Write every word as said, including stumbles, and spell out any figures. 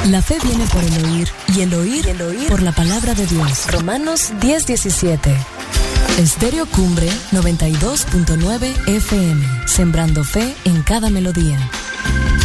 La fe viene por el oír, y el oír, el oír por la palabra de Dios. Romanos diez diecisiete. Estéreo Cumbre noventa y dos punto nueve F M, sembrando fe en cada melodía.